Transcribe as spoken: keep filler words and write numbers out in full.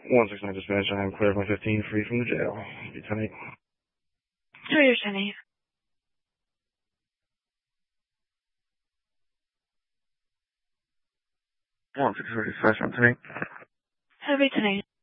one six nine dispatch, I am clear of my fifteen, free from the jail. Be ten eight. Two years, ten eight. one six three dispatch, I'm ten eight. Heavy ten eight.